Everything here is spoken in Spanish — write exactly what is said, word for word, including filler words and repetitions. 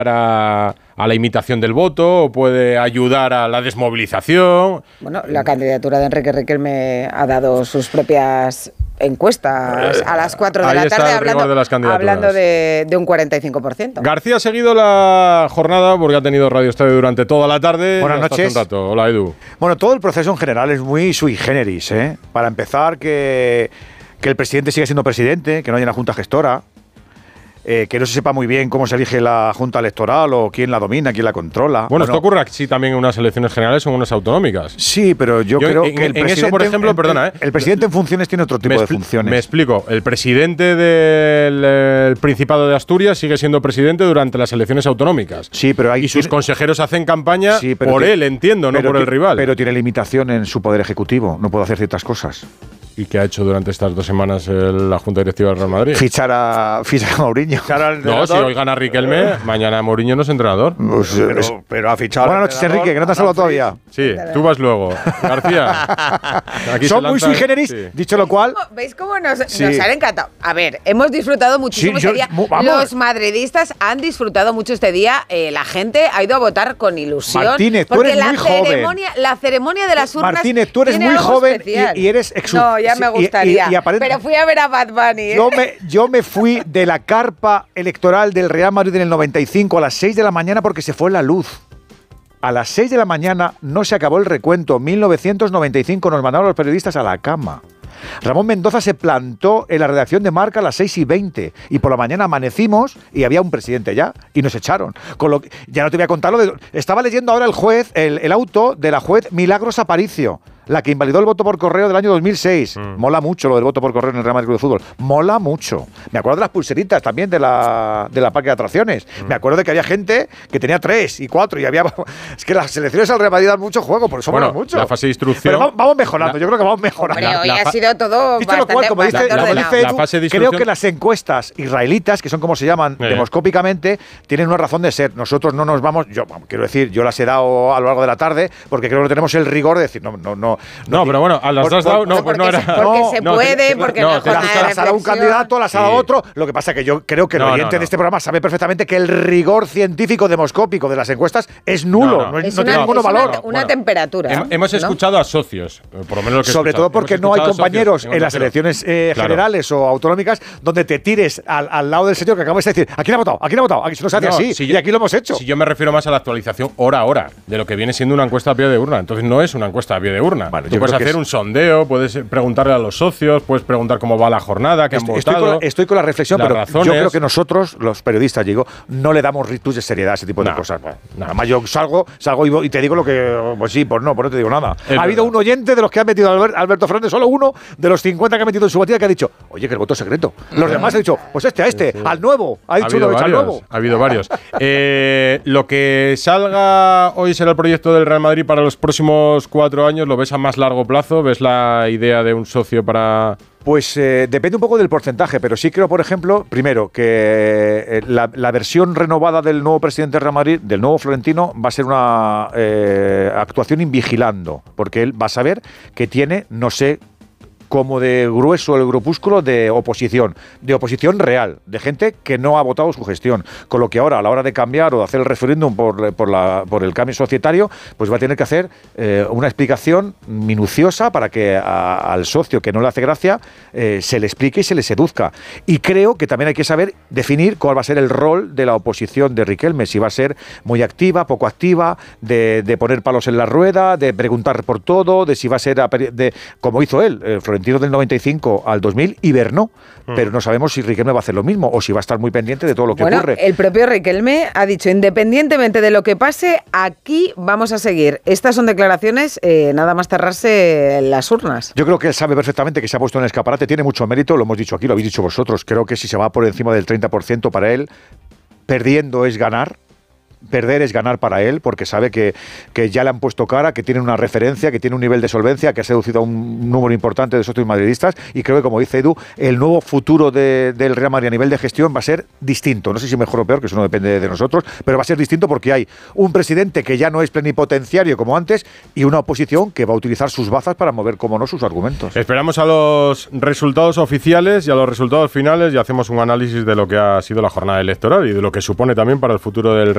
A, a la imitación del voto o puede ayudar a la desmovilización. Bueno, la candidatura de Enrique Riquelme ha dado sus propias encuestas a las cuatro de Ahí la está tarde el rigor hablando, de las candidaturas. hablando de, de un cuarenta y cinco por ciento. García ha seguido la jornada porque ha tenido Radio Estadio durante toda la tarde. Buenas Hasta noches. hace un rato. Hola, Edu. Bueno, todo el proceso en general es muy sui generis, ¿eh? Para empezar, que, que el presidente siga siendo presidente, que no haya una junta gestora. Eh, que no se sepa muy bien cómo se elige la Junta Electoral o quién la domina, quién la controla. Bueno, bueno esto ocurre aquí también en unas elecciones generales o en unas autonómicas. Sí, pero yo, Yo creo en- que el en eso, presidente... por ejemplo, el, perdona, ¿eh? El, el presidente en funciones tiene otro tipo me de expli- funciones. Me explico. El presidente del el Principado de Asturias sigue siendo presidente durante las elecciones autonómicas. Sí, pero hay... Y sus consejeros hacen campaña Sí, pero por ti- él, entiendo, no pero por el ti- rival. Pero tiene limitación en su poder ejecutivo. No puede hacer ciertas cosas. ¿Y qué ha hecho durante estas dos semanas el- la Junta Directiva del Real Madrid? Fichar a, fichar a Mourinho. No, si hoy gana Riquelme, mañana Mourinho no es entrenador. Pues, Pero, es- pero ha fichado. Buenas noches, Enrique, que no te has saludado todavía. Sí, tú vas luego. García. aquí Son se muy lanza- sui generis, sí. dicho lo cual... ¿Veis cómo nos, Sí. nos han encantado? A ver, hemos disfrutado muchísimo Sí, yo- este día. mu- vamos. Los madridistas han disfrutado mucho este día. Eh, la gente ha ido a votar con ilusión. Martínez, tú porque eres la muy joven. ceremonia, la ceremonia de las urnas. Martínez, tú eres tiene muy algo joven especial. y, y eres exu- No, ya me sí, y- gustaría. y- y aparent- Pero fui a ver a Bad Bunny. ¿eh? Yo me, yo me fui de la carpa electoral del Real Madrid en el noventa y cinco a las seis de la mañana porque se fue la luz. A las seis de la mañana no se acabó el recuento. mil novecientos noventa y cinco nos mandaron los periodistas a la cama. Ramón Mendoza se plantó en la redacción de Marca a las seis y veinte y por la mañana amanecimos y había un presidente ya y nos echaron. Con lo que, ya no te voy a contar lo de... Estaba leyendo ahora el juez, el, el auto de la juez Milagros Aparicio, la que invalidó el voto por correo del año dos mil seis. Mm. Mola mucho lo del voto por correo en el Real Madrid Club de Fútbol. Mola mucho. Me acuerdo de las pulseritas también de la, de la parque de atracciones. Mm. Me acuerdo de que había gente que tenía tres y cuatro y había... Es que las selecciones al Real Madrid dan mucho juego, por eso Bueno, mola mucho. la fase de instrucción... Pero vamos, vamos mejorando, la, yo creo que vamos mejorando. Hombre, hoy la, la ha sido todo Dicho lo bastante, cual, como dice, bastante como ordenado. dice La Edu, fase de creo instrucción- que las encuestas israelitas, que son como se llaman Eh. demoscópicamente, tienen una razón de ser. Nosotros no nos vamos, yo quiero decir, yo las he dado a lo largo de la tarde porque creo que tenemos el rigor de decir, no, no, no. No, pero bueno, a las por- has dado, por- no, pues no porque era... se, porque no, se no, puede, te- porque no, no, es te- jornada Las, de las ha dado un reflexión. candidato, las ha dado Sí. otro. Lo que pasa que yo creo que el No, oyente no, no. de este programa sabe perfectamente que el rigor científico demoscópico de las encuestas es nulo, No, no, no. es- Es no una, tiene ningún es una- valor. una Bueno, temperatura. Hem- Hemos ¿no? escuchado a socios, eh, por lo menos lo que he Sobre escuchado. todo porque Hemos no hay escuchado a compañeros socios en las Onda Cero. elecciones eh, Claro. generales o autonómicas donde te tires al, al lado del señor que acabas de decir, ¿a quién ha votado? ¿A quién ha votado? Aquí se nos hace No, así si y yo- aquí lo hemos hecho. Si yo me refiero más a la actualización hora a hora de lo que viene siendo una encuesta a pie de urna. Entonces no es una encuesta a pie de urna. Bueno, Tú yo puedes creo que hacer es- un sondeo, puedes preguntarle a los socios, puedes preguntar cómo va la jornada, qué han Estoy, estoy votado. con la, estoy con la reflexión, las pero razones. yo creo que nosotros, los periodistas, digo, no le damos ritus de seriedad a ese tipo de No, cosas. no. Nada más yo salgo, salgo y, vo- y te digo lo que, pues sí, pues no, pues no te digo nada. Es ha habido verdad. un oyente de los que ha metido Albert- Alberto Fernández, solo uno de los cincuenta que ha metido en su batida que ha dicho, oye, que el voto es secreto. Los demás han dicho, pues este, a este, al nuevo. Ha Ha dicho habido uno, al varios, nuevo. ha habido varios. Eh, lo que salga hoy será el proyecto del Real Madrid para los próximos cuatro años. ¿Lo ves a más largo plazo? ¿Ves la idea de un socio para...? Pues eh, depende un poco del porcentaje, pero sí creo, por ejemplo, primero, que eh, la, la versión renovada del nuevo presidente del Real Madrid, del nuevo Florentino, va a ser una eh, actuación invigilando, porque él va a saber que tiene, no sé, como de grueso el grupúsculo de oposición, de oposición real, de gente que no ha votado su gestión. Con lo que ahora, a la hora de cambiar o de hacer el referéndum por, por, la, por el cambio societario, pues va a tener que hacer eh, una explicación minuciosa para que a, al socio que no le hace gracia eh, se le explique y se le seduzca. Y creo que también hay que saber definir cuál va a ser el rol de la oposición de Riquelme, si va a ser muy activa, poco activa, de, de poner palos en la rueda, de preguntar por todo, de si va a ser, a, de, como hizo él, el Florentino del noventa y cinco al dos mil hibernó, mm. pero no sabemos si Riquelme va a hacer lo mismo o si va a estar muy pendiente de todo lo que bueno, ocurre. El propio Riquelme ha dicho, independientemente de lo que pase, aquí vamos a seguir. Estas son declaraciones eh, nada más cerrarse las urnas. Yo creo que él sabe perfectamente que se ha puesto en el escaparate, tiene mucho mérito, lo hemos dicho aquí, lo habéis dicho vosotros. Creo que si se va por encima del treinta por ciento para él, perdiendo es ganar. Perder es ganar para él, porque sabe que, que ya le han puesto cara, que tiene una referencia, que tiene un nivel de solvencia, que ha seducido a un número importante de socios madridistas, y creo que, como dice Edu, el nuevo futuro de, del Real Madrid a nivel de gestión va a ser distinto. No sé si mejor o peor, que eso no depende de nosotros, pero va a ser distinto porque hay un presidente que ya no es plenipotenciario como antes y una oposición que va a utilizar sus bazas para mover, como no, sus argumentos. Esperamos a los resultados oficiales y a los resultados finales y hacemos un análisis de lo que ha sido la jornada electoral y de lo que supone también para el futuro del